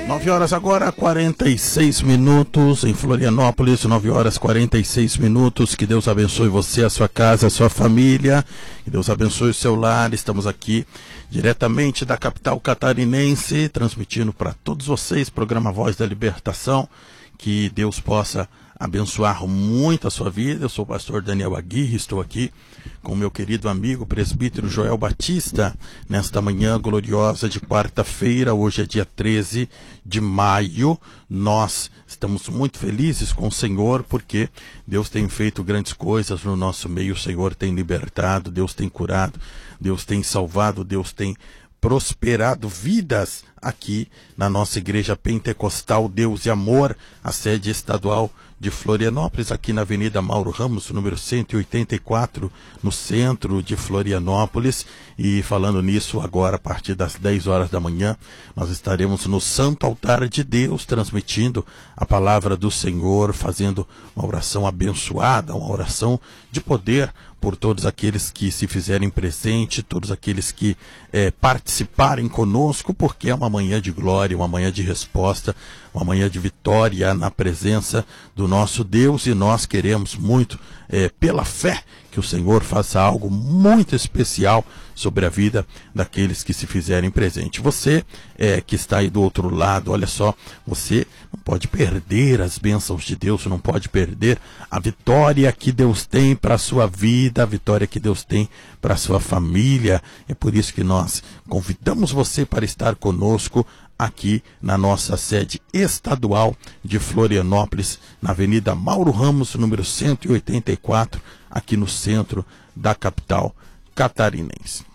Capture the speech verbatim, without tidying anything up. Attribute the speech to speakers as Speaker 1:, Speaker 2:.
Speaker 1: nove horas agora, quarenta e seis minutos em Florianópolis, nove horas e quarenta e seis minutos. Que Deus abençoe você, a sua casa, a sua família. Que Deus abençoe o seu lar. Estamos aqui diretamente da capital catarinense, transmitindo para todos vocês, programa Voz da Libertação. Que Deus possa abençoar muito a sua vida. Eu sou o pastor Daniel Aguirre, estou aqui com o meu querido amigo presbítero Joel Batista, nesta manhã gloriosa de quarta-feira. Hoje é dia treze de maio. Nós estamos muito felizes com o Senhor, porque Deus tem feito grandes coisas no nosso meio. O Senhor tem libertado, Deus tem curado, Deus tem salvado, Deus tem prosperado vidas aqui na nossa igreja pentecostal Deus e Amor, a sede estadual de Florianópolis, aqui na Avenida Mauro Ramos, número cento e oitenta e quatro, no centro de Florianópolis. E falando nisso, agora a partir das dez horas da manhã, nós estaremos no Santo Altar de Deus, transmitindo a palavra do Senhor, fazendo uma oração abençoada, uma oração de poder por todos aqueles que se fizerem presente, todos aqueles que é, participarem conosco, porque é uma manhã de glória, uma manhã de resposta, uma manhã de vitória na presença do nosso Deus. E nós queremos muito, é, pela fé, que o Senhor faça algo muito especial sobre a vida daqueles que se fizerem presente. Você é, que está aí do outro lado, olha só, você não pode perder as bênçãos de Deus, não pode perder a vitória que Deus tem para a sua vida, a vitória que Deus tem para a sua família. É por isso que nós convidamos você para estar conosco aqui na nossa sede estadual de Florianópolis, na Avenida Mauro Ramos, número cento e oitenta e quatro, aqui no centro da capital catarinense.